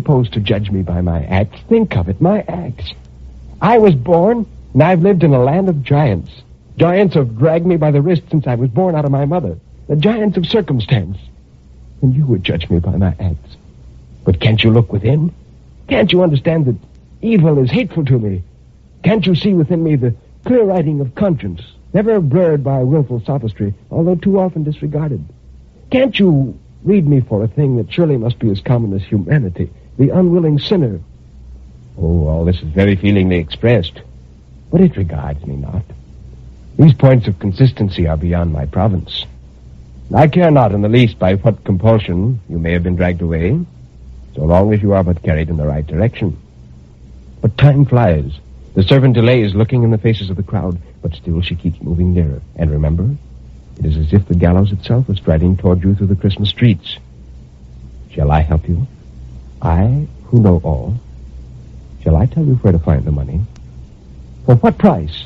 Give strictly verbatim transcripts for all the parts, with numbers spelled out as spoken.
supposed to judge me by my acts? Think of it, my acts. I was born, and I've lived in a land of giants. Giants have dragged me by the wrist since I was born out of my mother. The giants of circumstance. And you would judge me by my acts. But can't you look within? Can't you understand that evil is hateful to me? Can't you see within me the clear writing of conscience, never blurred by willful sophistry, although too often disregarded? Can't you read me for a thing that surely must be as common as humanity, the unwilling sinner? Oh, all this is very feelingly expressed, but it regards me not. These points of consistency are beyond my province. I care not in the least by what compulsion you may have been dragged away, so long as you are but carried in the right direction. But time flies. The servant delays, looking in the faces of the crowd, but still she keeps moving nearer. And remember, it is as if the gallows itself was striding toward you through the Christmas streets. Shall I help you? I, who know all. Shall I tell you where to find the money? For what price?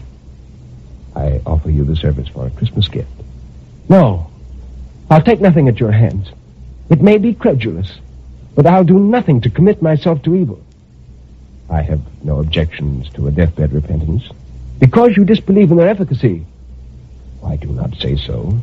I offer you the service for a Christmas gift. No, I'll take nothing at your hands. It may be credulous, but I'll do nothing to commit myself to evil. I have no objections to a deathbed repentance. Because you disbelieve in their efficacy. I do not say so.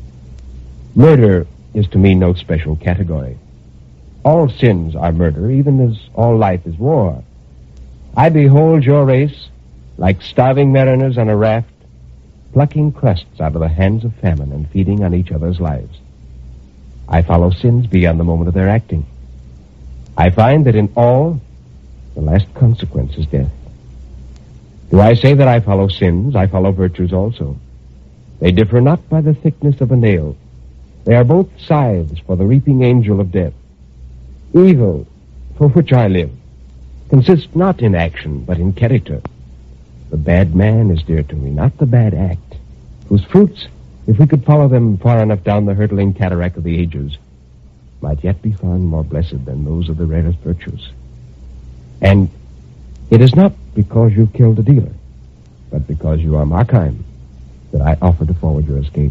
Murder is to me no special category. All sins are murder, even as all life is war. I behold your race, like starving mariners on a raft, plucking crusts out of the hands of famine and feeding on each other's lives. I follow sins beyond the moment of their acting. I find that in all, the last consequence is death. Do I say that I follow sins? I follow virtues also. They differ not by the thickness of a nail. They are both scythes for the reaping angel of death. Evil, for which I live, consists not in action, but in character. The bad man is dear to me, not the bad act, whose fruits, if we could follow them far enough down the hurtling cataract of the ages, might yet be found more blessed than those of the rarest virtues. And it is not because you've killed a dealer, but because you are Markheim, that I offer to forward your escape.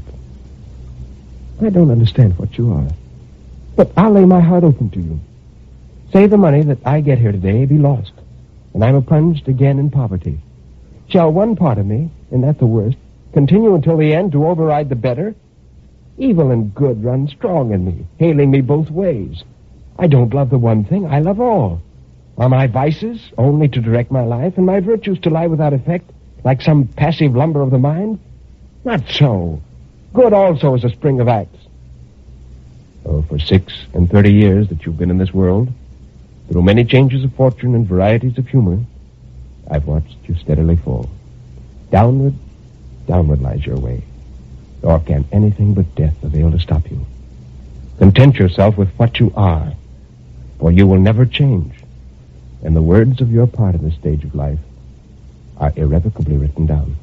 I don't understand what you are, but I'll lay my heart open to you. Say the money that I get here today be lost, and I'm plunged again in poverty. Shall one part of me, and that the worst, continue until the end to override the better? Evil and good run strong in me, hailing me both ways. I don't love the one thing, I love all. Are my vices only to direct my life, and my virtues to lie without effect, like some passive lumber of the mind? Not so. Good also is a spring of acts. Oh, for six and thirty years that you've been in this world, through many changes of fortune and varieties of humor, I've watched you steadily fall. Downward, downward lies your way, nor can anything but death avail to stop you. Content yourself with what you are, for you will never change, and the words of your part in this stage of life are irrevocably written down.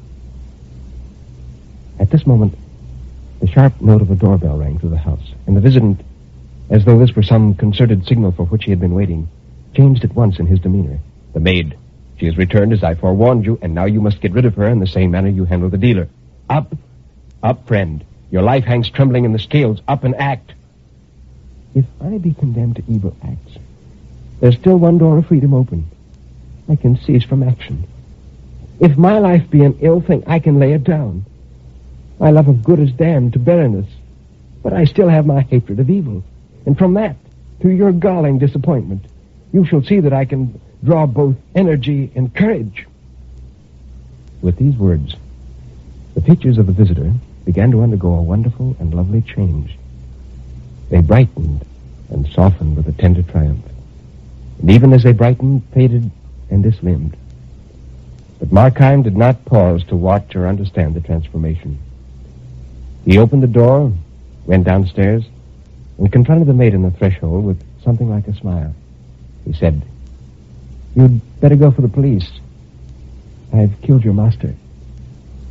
At this moment, the sharp note of a doorbell rang through the house, and the visitant, as though this were some concerted signal for which he had been waiting, changed at once in his demeanor. The maid. She has returned as I forewarned you, and now you must get rid of her in the same manner you handle the dealer. Up, up, friend. Your life hangs trembling in the scales. Up and act. If I be condemned to evil acts, there's still one door of freedom open. I can cease from action. If my life be an ill thing, I can lay it down. My love of good is damned to barrenness, but I still have my hatred of evil. And from that to your galling disappointment, you shall see that I can draw both energy and courage. With these words, the features of the visitor began to undergo a wonderful and lovely change. They brightened and softened with a tender triumph, and even as they brightened, faded and dislimned. But Markheim did not pause to watch or understand the transformation. He opened the door, went downstairs, and confronted the maid on the threshold with something like a smile. He said, "You'd better go for the police. I've killed your master."